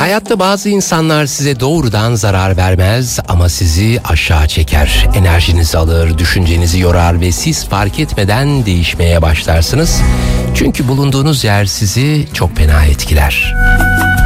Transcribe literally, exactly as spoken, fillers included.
Hayatta bazı insanlar size doğrudan zarar vermez ama sizi aşağı çeker. Enerjinizi alır, düşüncenizi yorar ve siz fark etmeden değişmeye başlarsınız. Çünkü bulunduğunuz yer sizi çok fena etkiler.